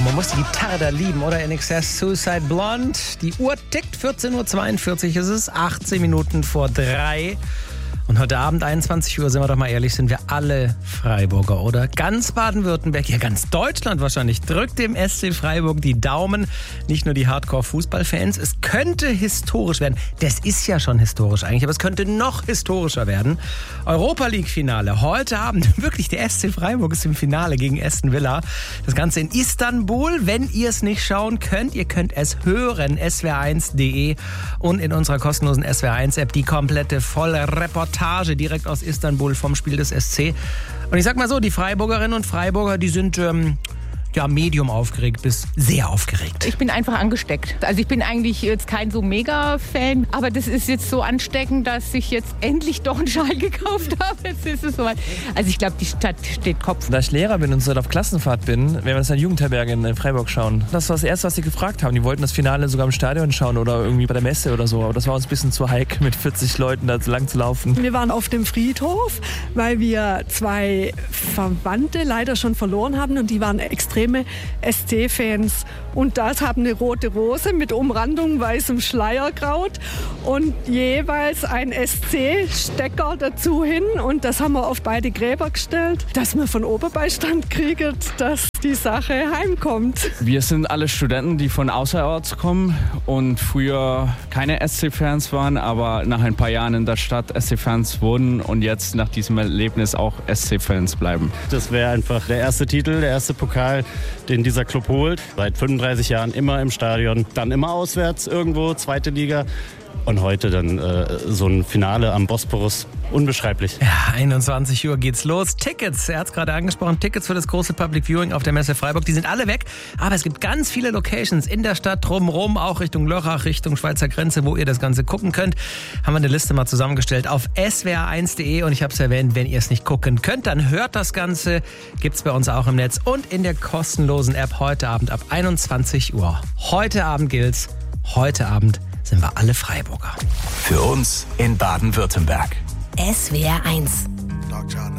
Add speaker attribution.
Speaker 1: Man muss die Gitarre da lieben, oder? INXS Suicide Blonde. Die Uhr tickt, 14.42 Uhr ist es, 18 Minuten vor 3. Und heute Abend, 21 Uhr, sind wir doch mal ehrlich, sind wir alle Freiburger, oder? Ganz Baden-Württemberg, ja ganz Deutschland wahrscheinlich, drückt dem SC Freiburg die Daumen. Nicht nur die Hardcore-Fußballfans. Es könnte historisch werden. Das ist ja schon historisch eigentlich, aber es könnte noch historischer werden. Europa-League-Finale heute Abend. Wirklich, der SC Freiburg ist im Finale gegen Aston Villa. Das Ganze in Istanbul. Wenn ihr es nicht schauen könnt, ihr könnt es hören. swr1.de und in unserer kostenlosen SWR1-App die komplette volle Reportage direkt aus Istanbul vom Spiel des SC. Und ich sag mal so, die Freiburgerinnen und Freiburger, die sind medium aufgeregt bis sehr aufgeregt.
Speaker 2: Ich bin einfach angesteckt. Also ich bin eigentlich jetzt kein so Mega-Fan, aber das ist jetzt so ansteckend, dass ich jetzt endlich doch einen Schal gekauft habe. Jetzt ist es soweit. Also ich glaube, die Stadt steht Kopf.
Speaker 3: Da ich Lehrer bin und so auf Klassenfahrt bin, werden wir das in der Jugendherberge in Freiburg schauen. Das war das Erste, was sie gefragt haben. Die wollten das Finale sogar im Stadion schauen oder irgendwie bei der Messe oder so. Aber das war uns ein bisschen zu heik, mit 40 Leuten da so lang zu laufen.
Speaker 4: Wir waren auf dem Friedhof, weil wir 2 Verwandte leider schon verloren haben und die waren extreme SC-Fans. Und das haben eine rote Rose mit Umrandung weißem Schleierkraut und jeweils ein SC-Stecker dazu hin. Und das haben wir auf beide Gräber gestellt, dass man von Oberbeistand kriegt, dass die Sache heimkommt.
Speaker 5: Wir sind alle Studenten, die von außerorts kommen und früher keine SC-Fans waren, aber nach ein paar Jahren in der Stadt SC-Fans wurden und jetzt nach diesem Erlebnis auch SC-Fans bleiben.
Speaker 6: Das wäre einfach der erste Titel, der erste Pokal, den dieser Club holt. Seit 35 Jahren immer im Stadion, dann immer auswärts irgendwo, zweite Liga. Und heute dann so ein Finale am Bosporus. Unbeschreiblich.
Speaker 1: Ja, 21 Uhr geht's los. Tickets, er hat es gerade angesprochen, Tickets für das große Public Viewing auf der Messe Freiburg, die sind alle weg. Aber es gibt ganz viele Locations in der Stadt drumherum, auch Richtung Lörrach, Richtung Schweizer Grenze, wo ihr das Ganze gucken könnt. Haben wir eine Liste mal zusammengestellt auf swr1.de und ich habe es erwähnt, wenn ihr es nicht gucken könnt, dann hört das Ganze. Gibt's bei uns auch im Netz und in der kostenlosen App heute Abend ab 21 Uhr. Heute Abend gilt's, heute Abend sind wir alle Freiburger.
Speaker 7: Für uns in Baden-Württemberg.
Speaker 8: SWR1.